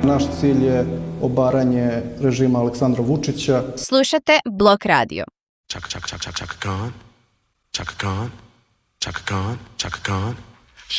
Naš cilj je obaranje režima Aleksandra Vučića. Slušate Blok radio. Chaka Khan, Chaka Khan, Chaka Khan, Chaka Khan, Chaka Khan.